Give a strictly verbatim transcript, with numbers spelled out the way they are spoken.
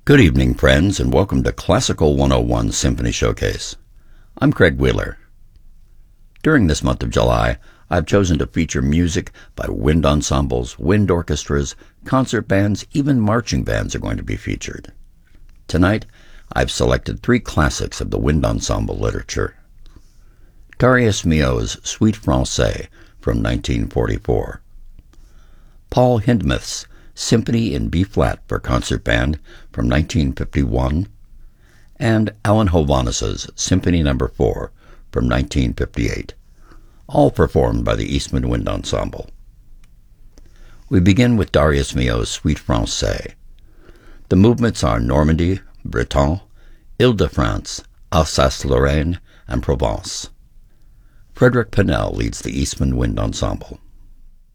Good evening, friends, and welcome to Classical one oh one Symphony Showcase. I'm Craig Wheeler. During this month of July, I've chosen to feature music by wind ensembles, wind orchestras, concert bands, even marching bands are going to be featured. Tonight, I've selected three classics of the wind ensemble literature. Darius Milhaud's Suite Francais from nineteen forty-four. Paul Hindemith's Symphony in B-flat for concert band from nineteen fifty-one, and Alan Hovhannis's Symphony Number four from nineteen fifty-eight, all performed by the Eastman Wind Ensemble. We begin with Darius Milhaud's Suite Francais. The movements are Normandy, Breton, Ile-de-France, Alsace-Lorraine, and Provence. Frederick Pennell leads the Eastman Wind Ensemble.